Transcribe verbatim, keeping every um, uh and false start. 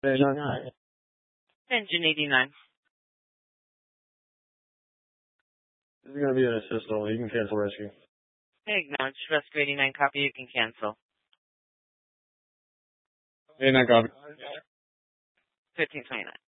eighty-nine. Engine eighty-nine. This is going to be an assist only. You can cancel rescue. Acknowledge. Rescue eighty-nine copy. You can cancel. eighty-nine copy. fifteen twenty-nine.